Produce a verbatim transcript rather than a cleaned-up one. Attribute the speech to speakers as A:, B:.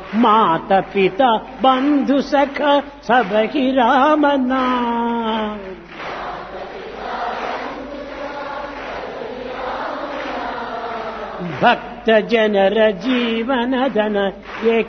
A: ಮಾತ ಪಿತ ಬಂಧು ಸಖ ಸಬಹಿ ರಾಮನಾ ಭಕ್ತ ಜನರ ಜೀವನದನ